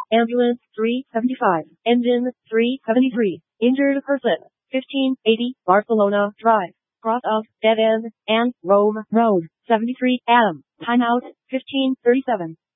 Ambulance 375. Engine 373. Injured person 1580 Barcelona Drive. Cross of Dead End and Rome Road 73 Adam. Timeout 1537.